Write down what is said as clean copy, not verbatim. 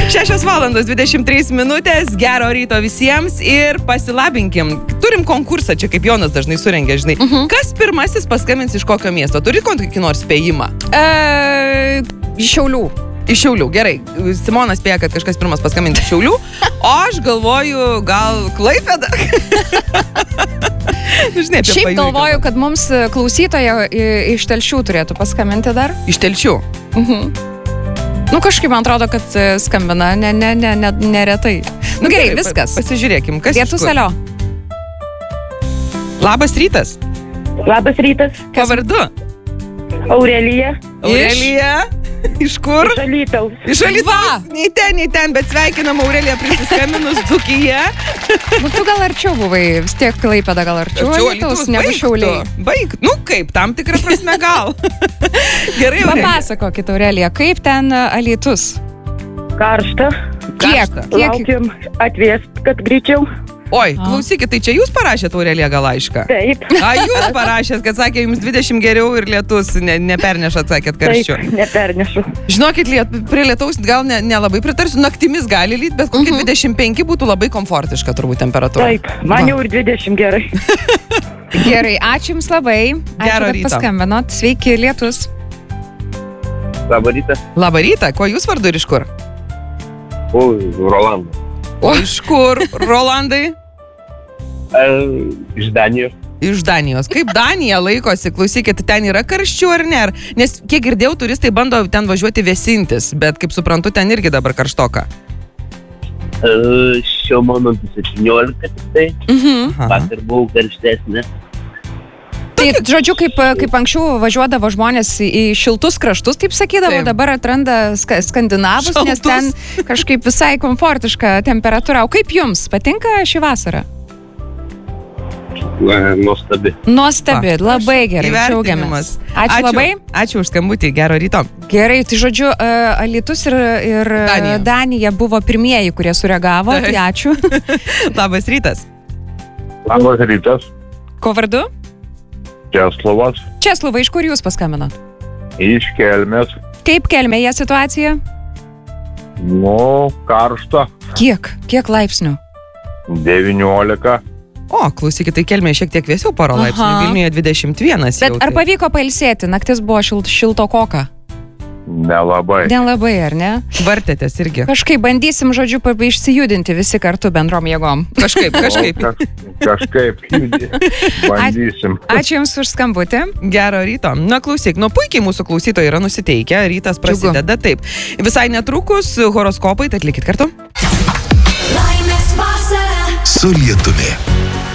6:23, gero ryto visiems ir pasilabinkim. Turim konkursą, čia kaip Jonas dažnai surengia, žinai. Kas pirmasis paskambins iš kokio miesto? Turi kokį nors spėjimą? Iš Šiaulių. Iš Šiaulių, gerai. Simonas spėja, kad kažkas pirmas paskambins iš Šiaulių, o aš galvoju, gal Klaipėda. Žinai, Šiaip galvoju, kad mums klausytoja iš Telšių turėtų paskambinti dar. Iš Telšių? Nu, kažkaip man atrodo, kad skambina neretai. Nu gerai, viskas. Pasižiūrėkim, kas Lietus, alio. Labas rytas. Labas rytas. Kuo vardu? Aurelija. Aurelija. Iš kur? Iš Alytaus. Iš Alytaus. Nei ten, bet sveikinam Aureliją prisiskambinus Dzūkija. Nu, tu gal arčiau buvai, vis tiek Klaipėda gal arčiau Alytaus, negu Šiauliai. Baig, nu kaip, tam tikrą prasme gal. Gerai, Aurelija. Papasakokit, Aurelija, kaip ten Alytus? Karšta. Kiek? Laukiam atvėst, kad greičiau. Oi, klausykit, tai čia jūs parašėt Aurelija gal laišką? Taip. Jūs parašėt, kad sakė, jums 20 geriau ir lietus nepernešat, sakėt karščiu. Taip, nepernešu. Žinokit, prie lietaus gal nelabai pritarsiu, naktimis gali lyt, bet kokie 25 būtų labai komfortiška turbūt temperatūra. Taip, man jau ir 20 gerai. Gerai, ačiū jums labai. Gero ryto. Paskambinot. Sveiki, lietus. Labą rytą. Labą rytą, kuo jūs vardu ir iš kur? Rolandas. O iš kur, Rolandai? Iš Danijos. Iš Danijos. Kaip Danija laikosi? Klausykit, ten yra karščių ar ne? Nes kiek girdėjau, turistai bando ten važiuoti vėsintis, bet kaip suprantu, ten irgi dabar karštoka. Šiuo momentu 17 tik tai. Vakar buvau karštesnė. Tai, žodžiu, kaip anksčiau važiuodavo žmonės į šiltus kraštus, taip sakydavo, Taip. Dabar atranda skandinavus, Šaltus. nes ten kažkaip visai komfortiška temperatūra. O kaip jums? Patinka šį vasarą? Nuostabi. Nuostabi, labai gerai, Įvertinimas. džiaugiamės. Ačiū labai. Ačiū už skambutį, gero ryto. Gerai, tai žodžiu, Alytus ir Danija buvo pirmieji, kurie sureagavo. Taip. Tai ačiū. Labas rytas. Labas rytas. Ko vardu? Česlovas. Česlovai, iš kur jūs paskambinot? Iš Kelmės. Kaip Kelmėje situacija? Nu, karšta. Kiek laipsnių? 19. O, klausykit, tai Kelmė šiek tiek vėsiau poro laipsnių, Aha. Vilniuje 21. Bet ar pavyko pailsėti? Naktis buvo šiltokoka? Nelabai. Nelabai, ar ne? Vartėtės irgi. Kažkaip bandysim, žodžiu, išsijudinti visi kartu bendrom jėgom. Kažkaip. Kažkaip. Bandysim. Ačiū Jums už skambutį. Gero ryto. Na, klausyk, puikiai mūsų klausytojai yra nusiteikę, rytas prasideda taip. Visai netrukus horoskopai, tad likit kartu. Laimės vasara Su lietumi.